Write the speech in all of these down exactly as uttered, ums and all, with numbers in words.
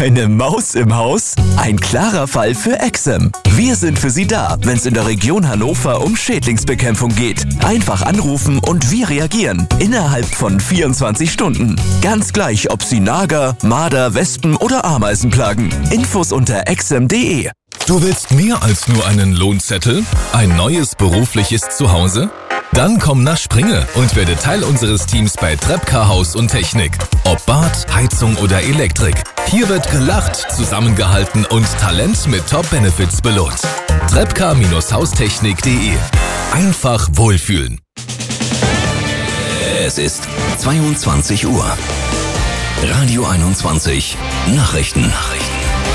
Eine Maus im Haus? Ein klarer Fall für Exem. Wir sind für Sie da, wenn es in der Region Hannover um Schädlingsbekämpfung geht. Einfach anrufen und wir reagieren. Innerhalb von vierundzwanzig Stunden. Ganz gleich, ob Sie Nager, Marder, Wespen oder Ameisen plagen. Infos unter exem punkt de. Du willst mehr als nur einen Lohnzettel? Ein neues berufliches Zuhause? Dann komm nach Springe und werde Teil unseres Teams bei Trepka Haus und Technik. Ob Bad, Heizung oder Elektrik. Hier wird gelacht, zusammengehalten und Talent mit Top-Benefits belohnt. Trepka Haustechnik punkt de. Einfach wohlfühlen. Es ist zweiundzwanzig Uhr. Radio einundzwanzig Nachrichten. Nachrichten.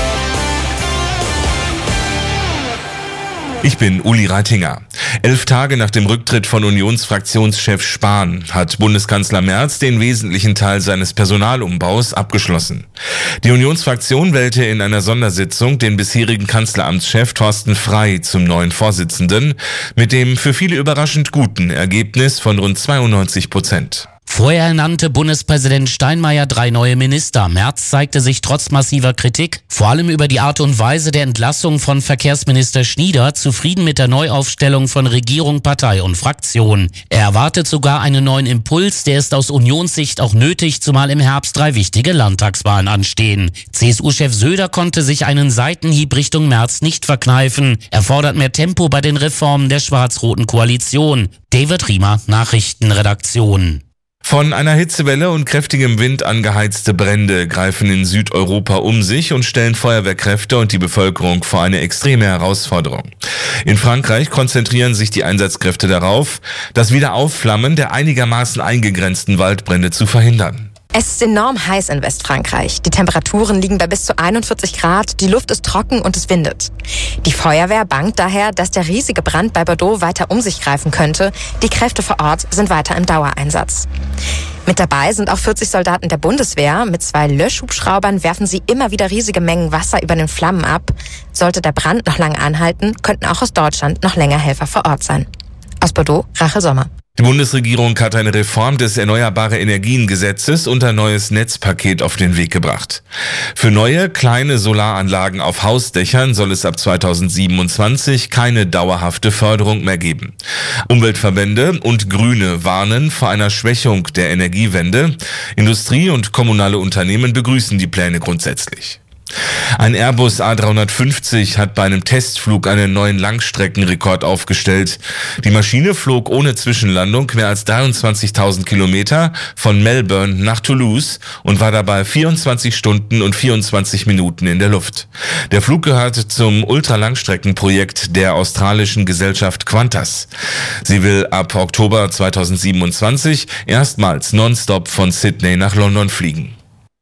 Ich bin Uli Reitinger. Elf Tage nach dem Rücktritt von Unionsfraktionschef Spahn hat Bundeskanzler Merz den wesentlichen Teil seines Personalumbaus abgeschlossen. Die Unionsfraktion wählte in einer Sondersitzung den bisherigen Kanzleramtschef Thorsten Frey zum neuen Vorsitzenden mit dem für viele überraschend guten Ergebnis von rund zweiundneunzig Prozent. Vorher nannte Bundespräsident Steinmeier drei neue Minister. Merz zeigte sich trotz massiver Kritik, vor allem über die Art und Weise der Entlassung von Verkehrsminister Schnieder, zufrieden mit der Neuaufstellung von Regierung, Partei und Fraktion. Er erwartet sogar einen neuen Impuls, der ist aus Unionssicht auch nötig, zumal im Herbst drei wichtige Landtagswahlen anstehen. C S U-Chef Söder konnte sich einen Seitenhieb Richtung Merz nicht verkneifen. Er fordert mehr Tempo bei den Reformen der schwarz-roten Koalition. David Riemer, Nachrichtenredaktion. Von einer Hitzewelle und kräftigem Wind angeheizte Brände greifen in Südeuropa um sich und stellen Feuerwehrkräfte und die Bevölkerung vor eine extreme Herausforderung. In Frankreich konzentrieren sich die Einsatzkräfte darauf, das Wiederaufflammen der einigermaßen eingegrenzten Waldbrände zu verhindern. Es ist enorm heiß in Westfrankreich. Die Temperaturen liegen bei bis zu einundvierzig Grad, die Luft ist trocken und es windet. Die Feuerwehr bangt daher, dass der riesige Brand bei Bordeaux weiter um sich greifen könnte. Die Kräfte vor Ort sind weiter im Dauereinsatz. Mit dabei sind auch vierzig Soldaten der Bundeswehr. Mit zwei Löschhubschraubern werfen sie immer wieder riesige Mengen Wasser über den Flammen ab. Sollte der Brand noch lange anhalten, könnten auch aus Deutschland noch länger Helfer vor Ort sein. Aus Bordeaux, Rachel Sommer. Die Bundesregierung hat eine Reform des Erneuerbare Energien Gesetzes und ein neues Netzpaket auf den Weg gebracht. Für neue, kleine Solaranlagen auf Hausdächern soll es ab zweitausendsiebenundzwanzig keine dauerhafte Förderung mehr geben. Umweltverbände und Grüne warnen vor einer Schwächung der Energiewende. Industrie und kommunale Unternehmen begrüßen die Pläne grundsätzlich. Ein Airbus A dreihundertfünfzig hat bei einem Testflug einen neuen Langstreckenrekord aufgestellt. Die Maschine flog ohne Zwischenlandung mehr als dreiundzwanzigtausend Kilometer von Melbourne nach Toulouse und war dabei vierundzwanzig Stunden und vierundzwanzig Minuten in der Luft. Der Flug gehört zum Ultralangstreckenprojekt der australischen Gesellschaft Qantas. Sie will ab Oktober zweitausendsiebenundzwanzig erstmals nonstop von Sydney nach London fliegen.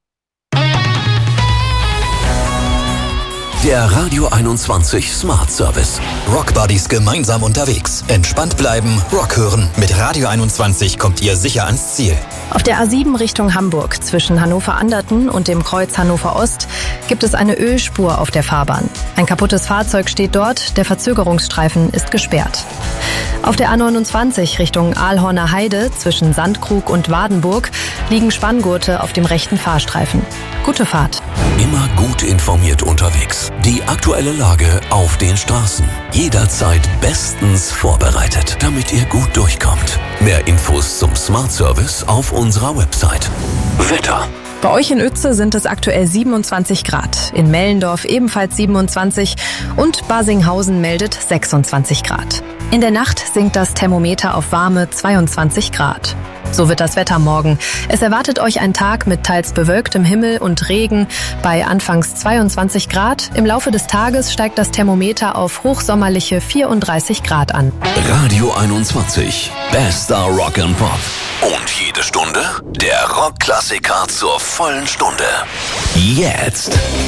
Der Radio einundzwanzig Smart Service. Rock Buddies gemeinsam unterwegs. Entspannt bleiben, Rock hören. Mit Radio einundzwanzig kommt ihr sicher ans Ziel. Auf der A sieben Richtung Hamburg zwischen Hannover-Anderten und dem Kreuz Hannover-Ost gibt es eine Ölspur auf der Fahrbahn. Ein kaputtes Fahrzeug steht dort, der Verzögerungsstreifen ist gesperrt. Auf der A neunundzwanzig Richtung Aalhorner Heide zwischen Sandkrug und Wadenburg liegen Spanngurte auf dem rechten Fahrstreifen. Gute Fahrt. Immer gut informiert unterwegs. Die aktuelle Lage auf den Straßen. Jederzeit bestens vorbereitet, damit ihr gut durchkommt. Mehr Infos zum Smart Service auf unserer Website. Wetter. Bei euch in Uetze sind es aktuell siebenundzwanzig Grad, in Mellendorf ebenfalls siebenundzwanzig und Basinghausen meldet sechsundzwanzig Grad. In der Nacht sinkt das Thermometer auf warme zweiundzwanzig Grad. So wird das Wetter morgen. Es erwartet euch ein Tag mit teils bewölktem Himmel und Regen bei anfangs zweiundzwanzig Grad. Im Laufe des Tages steigt das Thermometer auf hochsommerliche vierunddreißig Grad an. Radio einundzwanzig. Bester Rock and Pop. Und jede Stunde der Rockklassiker zur vollen Stunde. Jetzt.